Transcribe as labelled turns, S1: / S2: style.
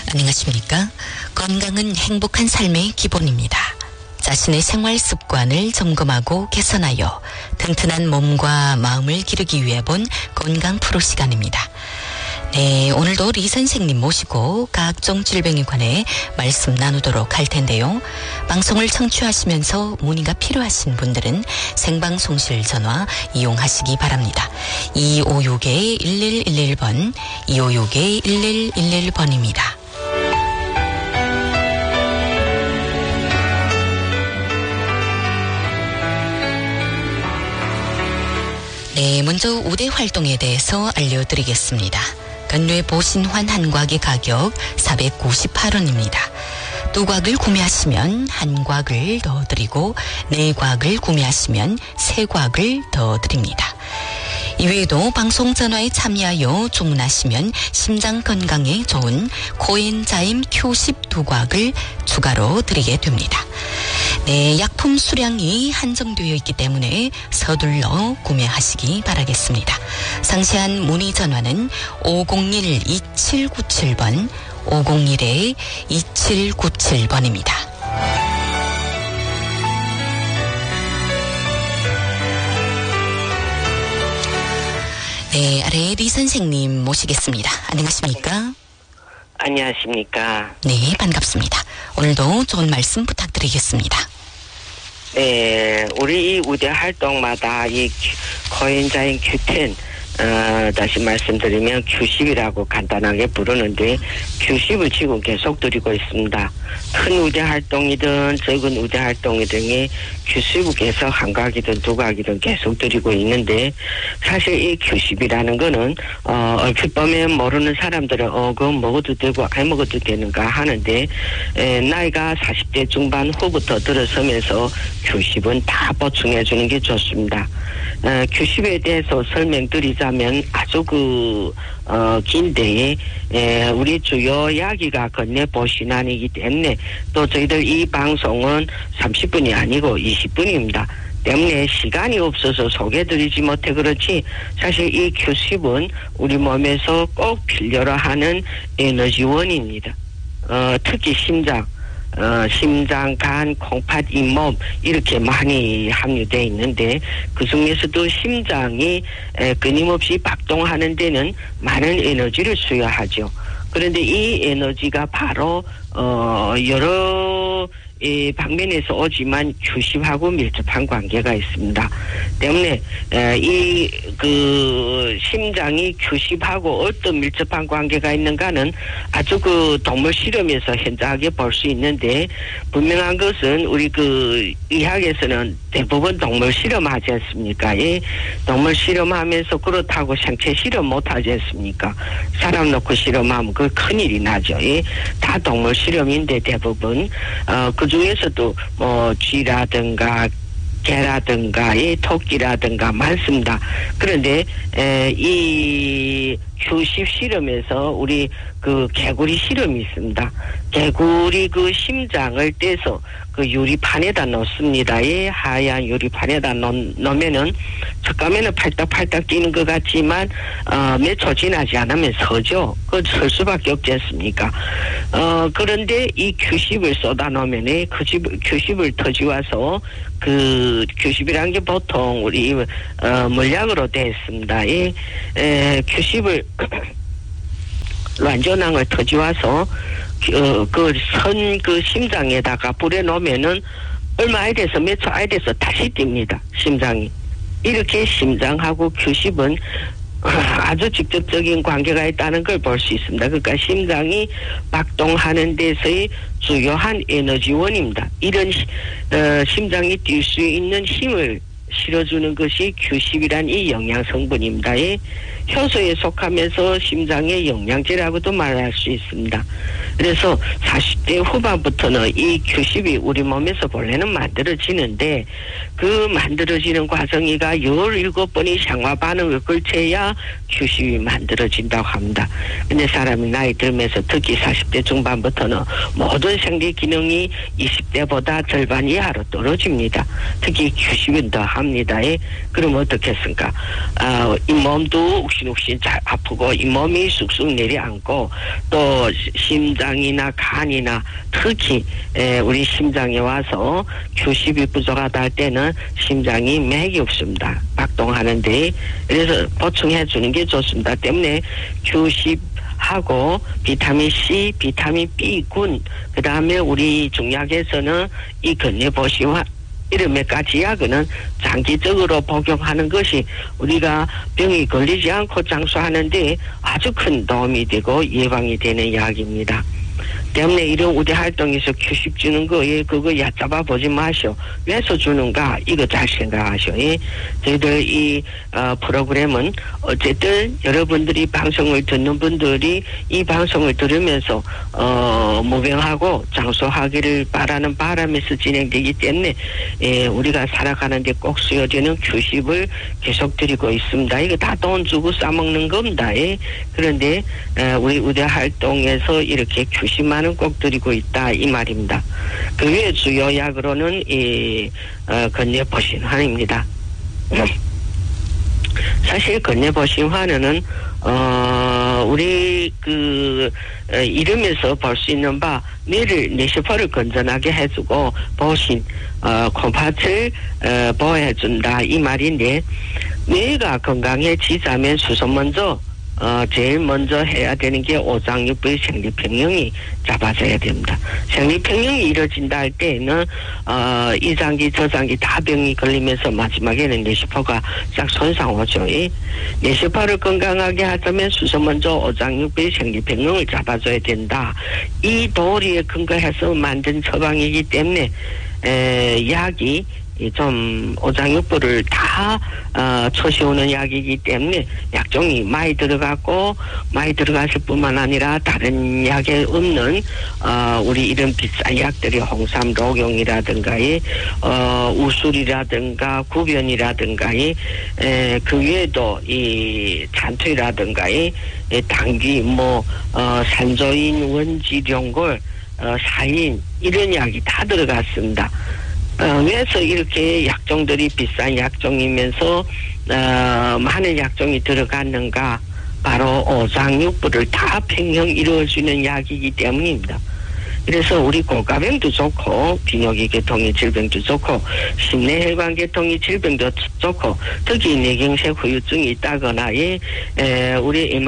S1: 안녕하십니까? 건강은 행복한 삶의 기본입니다. 자신의 생활 습관을 점검하고 개선하여 튼튼한 몸과 마음을 기르기 위해 본 건강 프로 시간입니다. 네, 오늘도 리 선생님 모시고 각종 질병에 관해 말씀 나누도록 할 텐데요. 방송을 청취하시면서 문의가 필요하신 분들은 생방송실 전화 이용하시기 바랍니다. 2561-1111번, 2561-1111번입니다. 네, 먼저 우대 활동에 대해서 알려드리겠습니다. 건뇌 보신환 한 곽의 가격 498원입니다. 두 곽을 구매하시면 한 곽을 더 드리고 네 곽을 구매하시면 세 곽을 더 드립니다. 이외에도 방송 전화에 참여하여 주문하시면 심장 건강에 좋은 코엔자임 Q10 두 곽을 추가로 드리게 됩니다. 네, 약품 수량이 한정되어 있기 때문에 서둘러 구매하시기 바라겠습니다. 상세한 문의 전화는 501-2797번, 501-2797번입니다. 네, 아래 리 선생님 모시겠습니다. 안녕하십니까?
S2: 안녕하십니까?
S1: 네, 반갑습니다. 오늘도 좋은 말씀 부탁드리겠습니다.
S2: 네, 우리 이 우대 활동마다 이 코엔자임 Q10, 다시 말씀드리면 Q10이라고 간단하게 부르는데 Q10을 지금 계속 드리고 있습니다. 큰 우대 활동이든 적은 우대 활동이든 Q10을 계속 한 각이든 두 각이든 계속 드리고 있는데, 사실 이 Q10이라는 거는 얼핏 보면 모르는 사람들은 그건 먹어도 되고 안 먹어도 되는가 하는데, 나이가 40대 중반 후부터 들어서면서 Q10은 다 보충해 주는 게 좋습니다. Q10에 대해서 설명드리자면 아주 긴데, 우리 주요 이야기가 건뇌 보신환이기 때문에 또 저희들 이 방송은 30분이 아니고 20분입니다. 때문에 시간이 없어서 소개드리지 못해 그렇지, 사실 이 Q10은 우리 몸에서 꼭 필요로 하는 에너지원입니다. 특히 심장, 간, 콩팥, 잇몸 이렇게 많이 함유되어 있는데, 그 중에서도 심장이 끊임없이 박동하는 데는 많은 에너지를 수요하죠. 그런데 이 에너지가 바로 여러 방면에서 오지만 Q10하고 밀접한 관계가 있습니다. 때문에 심장이 Q10하고 어떤 밀접한 관계가 있는가는 아주 동물 실험에서 현저하게 볼 수 있는데, 분명한 것은 우리 의학에서는 대부분 동물 실험하지 않습니까? 동물 실험하면서 그렇다고 생체 실험 못하지 않습니까? 사람 놓고 실험하면 그 큰일이 나죠. 다 동물 실험인데 대부분 그 중에서도 쥐라든가 개라든가 토끼라든가 많습니다. 그런데 이 Q10 실험에서 우리 개구리 실험이 있습니다. 개구리 심장을 떼서 유리판에다 놓습니다. 하얀 유리판에다 놓으면은 첫감에는 팔딱팔딱 뛰는 것 같지만 몇 초 지나지 않으면 서죠. 설 수밖에 없지 않습니까? 그런데 이 Q10을 쏟아 놓으면 Q10을 터지와서 Q10이라는 게 보통 우리 물약으로 되어 있습니다. Q10을 완전항을 터지와서 심장에다가 뿌려놓으면은 얼마 안 돼서 몇 초 안 돼서 다시 뜁니다. 심장이. 이렇게 심장하고 Q10은 아주 직접적인 관계가 있다는 걸 볼 수 있습니다. 그러니까 심장이 박동하는 데서의 주요한 에너지원입니다. 이런 심장이 뛸 수 있는 힘을 실어주는 것이 Q10이란 이 영양 성분입니다. 효소에 속하면서 심장의 영양제라고도 말할 수 있습니다. 그래서 40대 후반부터는 이 Q10이 우리 몸에서 본래는 만들어지는데, 그 만들어지는 과정이가 17번이 상하 반응을 거쳐야 Q10이 만들어진다고 합니다. 근데 사람이 나이 들면서 특히 40대 중반부터는 모든 생리 기능이 20대보다 절반 이하로 떨어집니다. 특히 Q10은 더 합니다. 그럼 어떻겠습니까? 이 몸도 욱신욱신 아프고 잇몸이 쑥쑥 내려앉고 또 심장이나 간이나 특히 우리 심장에 와서 Q10이 부족하다 할 때는 심장이 맥이 없습니다. 박동하는데 그래서 보충해 주는 게 좋습니다. 때문에 Q10 하고 비타민 C, 비타민 B군, 그 다음에 우리 중약에서는 이 건네보시와 이런 몇 가지 약은 장기적으로 복용하는 것이 우리가 병이 걸리지 않고 장수하는데 아주 큰 도움이 되고 예방이 되는 약입니다. 때문에 이런 우대 활동에서 Q10 주는 거에 그거 얕잡아 보지 마시오. 왜서 주는가 이거 잘 생각하시오. 저희들 이 프로그램은 어쨌든 여러분들이 방송을 듣는 분들이 이 방송을 들으면서 무병하고 장수하기를 바라는 바람에서 진행되기 때문에 우리가 살아가는데 꼭 쓰여지는 Q10을 계속 드리고 있습니다. 이거 다 돈 주고 싸먹는 겁니다. 그런데 우리 우대 활동에서 이렇게 Q10만은 꼭 드리고 있다 이 말입니다. 그 외에 주요 약으로는 이 건네보신환입니다. 사실 건네보신환은 우리 이름에서 볼 수 있는 바 뇌를 뇌세포를 건전하게 해주고 보신 콩팥을 보호해준다 이 말인데 뇌가 건강해지자면 수선 먼저 제일 먼저 해야 되는 게 오장육부의 생리평형이 잡아져야 됩니다. 생리평형이 이루어진다 할 때에는 이장기 저장기 다 병이 걸리면서 마지막에는 뇌세포가 싹 손상 오죠. 뇌세포를 건강하게 하자면 수선 먼저 오장육부의 생리평형을 잡아줘야 된다. 이 도리에 근거해서 만든 처방이기 때문에 약이 좀 오장육부를 다 초시오는 약이기 때문에 약종이 많이 들어갔고 많이 들어갔을 뿐만 아니라 다른 약에 없는 우리 이런 비싼 약들이 홍삼 녹용이라든가 우술이라든가 구변이라든가 그 외에도 이 잔투이라든가 당귀 산조인 원지룡골 사인 이런 약이 다 들어갔습니다. 왜서 이렇게 약종들이 비싼 약종이면서 많은 약종이 들어갔는가? 바로 오장육부를 다 평형 이루어주는 약이기 때문입니다. 그래서 우리 고가병도 좋고 비뇨기계통의 질병도 좋고 심내혈관계통의 질병도 좋고 특히 뇌경색 후유증이 있다거나 우리